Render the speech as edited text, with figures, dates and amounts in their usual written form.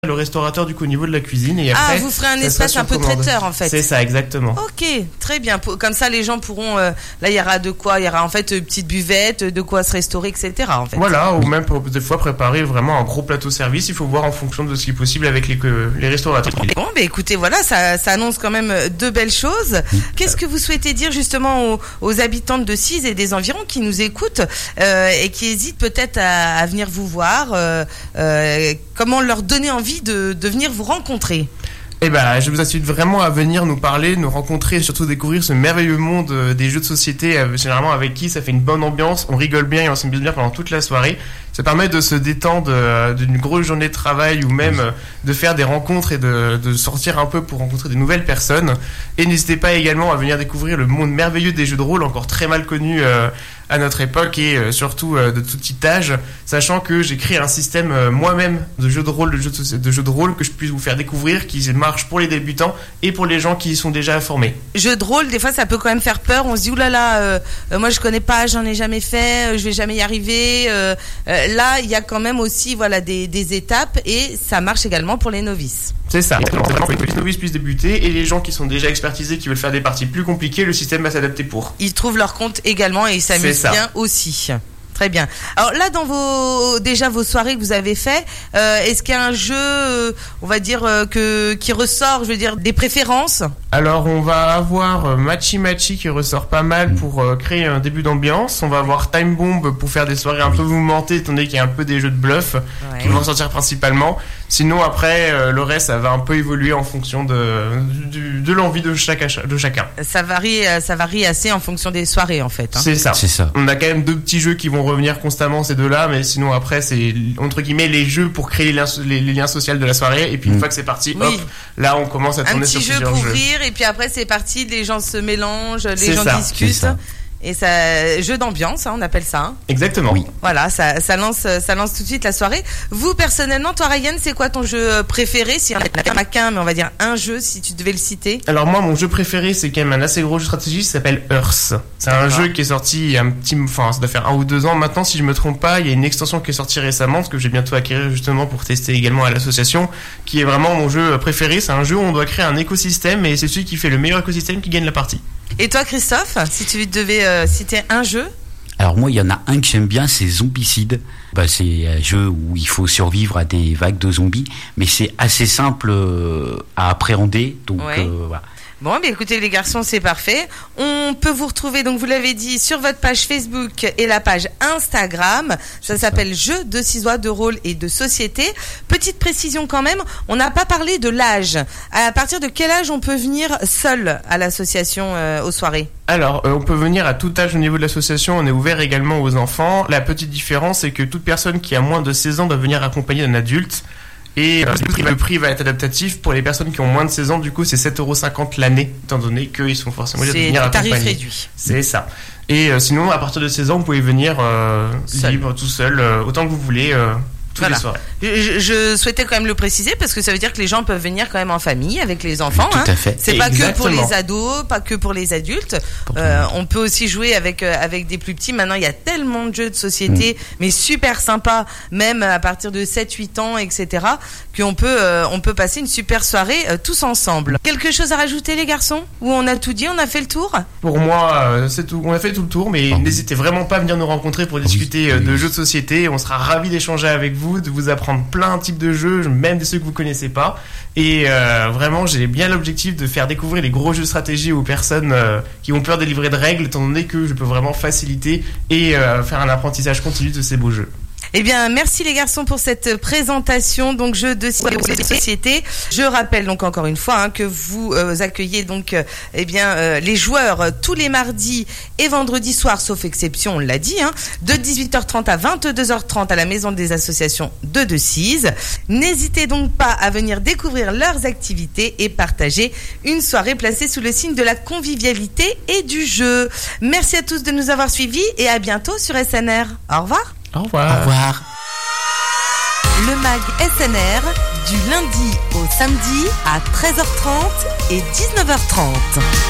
le restaurateur du coup au niveau de la cuisine et après vous ferez un espace un peu traiteur en fait. C'est ça, exactement. Ok, très bien. Comme ça les gens pourront là il y aura de quoi, il y aura en fait une petite buvette, de quoi se restaurer, etc. en fait. Voilà, ou même pour des fois préparer vraiment un gros plateau service, il faut voir en fonction de ce qui est possible avec les restaurateurs. Bon, écoutez, voilà, ça annonce quand même de belles choses. Qu'est-ce que vous souhaitez dire justement aux habitantes de Cise et des environs qui nous écoutent et qui hésitent peut-être à venir vous voir, comment leur donner envie de venir vous rencontrer? Eh ben, je vous incite vraiment à venir nous parler, nous rencontrer et surtout découvrir ce merveilleux monde des jeux de société, généralement avec qui ça fait une bonne ambiance, on rigole bien et on s'amuse bien pendant toute la soirée. Ça permet de se détendre d'une grosse journée de travail ou même de faire des rencontres et de sortir un peu pour rencontrer des nouvelles personnes. Et n'hésitez pas également à venir découvrir le monde merveilleux des jeux de rôle, encore très mal connu à notre époque et surtout de tout petit âge, sachant que j'ai créé un système moi-même de jeux de rôle, de jeux de rôle que je puisse vous faire découvrir, qui marche pour les débutants et pour les gens qui y sont déjà formés. Jeux de rôle, des fois ça peut quand même faire peur, on se dit oulala, moi je connais pas, j'en ai jamais fait, je vais jamais y arriver. Là il y a quand même aussi des étapes et ça marche également pour les novices. C'est ça, pour que les novices puissent débuter et les gens qui sont déjà expertisés, qui veulent faire des parties plus compliquées, le système va s'adapter pour. Ils trouvent leur compte également et ils s'amusent bien aussi. Très bien. Alors là, dans vos soirées que vous avez fait, est-ce qu'il y a un jeu, on va dire, qui ressort, je veux dire, des préférences? Alors, on va avoir Machi Machi qui ressort pas mal pour créer un début d'ambiance. On va avoir Time Bomb pour faire des soirées un peu mouvementées, étant donné qu'il y a un peu des jeux de bluff qui vont sortir principalement. Sinon, après, le reste, ça va un peu évoluer en fonction de l'envie de chacun. Ça varie assez en fonction des soirées, en fait. C'est ça. On a quand même 2 petits jeux qui vont revenir constamment, ces 2-là, mais sinon, après, c'est, entre guillemets, les jeux pour créer les liens sociaux de la soirée. Et puis, une fois que c'est parti, hop, là, on commence à tourner sur plusieurs jeux. Un petit jeu pour rire, et puis après, c'est parti, les gens se mélangent, les gens discutent. Et ça, jeu d'ambiance, on appelle ça. Hein. Exactement. Oui. Voilà, ça lance tout de suite la soirée. Vous, personnellement, toi, Ryan, c'est quoi ton jeu préféré? Si on n'a qu'un, mais on va dire un jeu, si tu devais le citer. Alors moi, mon jeu préféré, c'est quand même un assez gros jeu de stratégie, ça s'appelle Earth. C'est un jeu qui est sorti il y a ça doit faire 1 ou 2 ans maintenant, si je me trompe pas. Il y a une extension qui est sortie récemment, ce que j'ai bientôt acquérir justement pour tester également à l'association, qui est vraiment mon jeu préféré. C'est un jeu où on doit créer un écosystème et c'est celui qui fait le meilleur écosystème qui gagne la partie. Et toi, Christophe, si tu devais citer un jeu? Alors moi, il y en a un que j'aime bien, c'est Zombicide. C'est un jeu où il faut survivre à des vagues de zombies, mais c'est assez simple à appréhender. Donc voilà. Bon, écoutez les garçons, c'est parfait. On peut vous retrouver, donc vous l'avez dit, sur votre page Facebook et la page Instagram. Ça s'appelle Jeux de ciseaux, de rôle et de société. Petite précision quand même, on n'a pas parlé de l'âge. À partir de quel âge on peut venir seul à l'association aux soirées? Alors, on peut venir à tout âge au niveau de l'association. On est ouvert également aux enfants. La petite différence, c'est que toute personne qui a moins de 16 ans doit venir accompagner d'un adulte. Et le prix va être adaptatif pour les personnes qui ont moins de 16 ans. Du coup, c'est 7,50 € l'année, étant donné qu'ils sont forcément obligés de venir accompagner. C'est tarif réduit. C'est ça. Et sinon, à partir de 16 ans, vous pouvez venir libre, tout seul, autant que vous voulez. Toutes les soirées. Je souhaitais quand même le préciser parce que ça veut dire que les gens peuvent venir quand même en famille avec les enfants. Tout à fait. C'est pas que pour les ados, pas que pour les adultes. On peut aussi jouer avec des plus petits. Maintenant, il y a tellement de jeux de société, mais super sympa, même à partir de 7-8 ans, etc. qu'on peut passer une super soirée tous ensemble. Quelque chose à rajouter, les garçons? Ou on a tout dit, on a fait le tour? Pour moi, c'est tout. On a fait tout le tour, mais n'hésitez vraiment pas à venir nous rencontrer pour discuter de jeux de société. On sera ravis d'échanger avec vous, de vous apprendre plein de types de jeux, même de ceux que vous connaissez pas. Et vraiment, j'ai bien l'objectif de faire découvrir les gros jeux de stratégie aux personnes qui ont peur des livrets de règles, étant donné que je peux vraiment faciliter et faire un apprentissage continu de ces beaux jeux. Eh bien, merci les garçons pour cette présentation, donc jeu de société. Je rappelle donc encore une fois que vous accueillez donc les joueurs tous les mardis et vendredis soirs, sauf exception, on l'a dit, de 18h30 à 22h30 à la maison des associations de Cise. N'hésitez donc pas à venir découvrir leurs activités et partager une soirée placée sous le signe de la convivialité et du jeu. Merci à tous de nous avoir suivis et à bientôt sur SNR. Au revoir. Au revoir. Au revoir. Le MAG SNR, du lundi au samedi à 13h30 et 19h30.